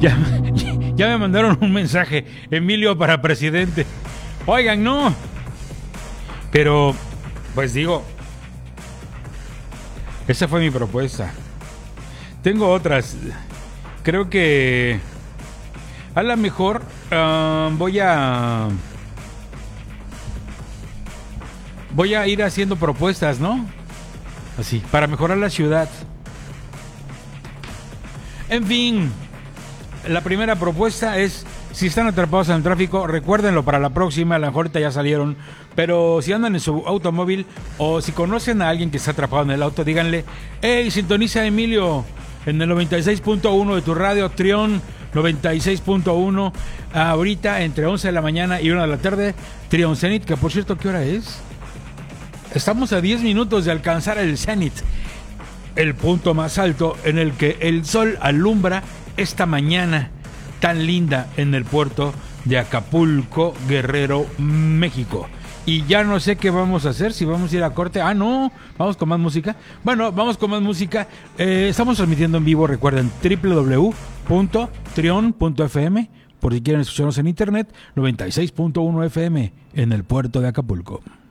Ya, ya me mandaron un mensaje, Emilio para presidente. Oigan, no. Pero, pues digo, esa fue mi propuesta. Tengo otras. Creo que a lo mejor voy a ir haciendo propuestas, ¿no? Así, para mejorar la ciudad. En fin, la primera propuesta es, si están atrapados en el tráfico, recuérdenlo para la próxima. A lo mejor ahorita ya salieron, pero si andan en su automóvil o si conocen a alguien que está atrapado en el auto, díganle: hey, sintoniza a Emilio en el 96.1 de tu radio, Trión 96.1, ahorita entre 11 de la mañana y 1 de la tarde, Trión Zenit, que por cierto, ¿qué hora es? Estamos a 10 minutos de alcanzar el Zenit, el punto más alto en el que el sol alumbra esta mañana tan linda en el puerto de Acapulco, Guerrero, México. Y ya no sé qué vamos a hacer, si vamos a ir a corte. Ah, no, vamos con más música. Bueno, vamos con más música. Estamos transmitiendo en vivo, recuerden, www.trion.fm, por si quieren escucharnos en internet, 96.1 FM en el puerto de Acapulco.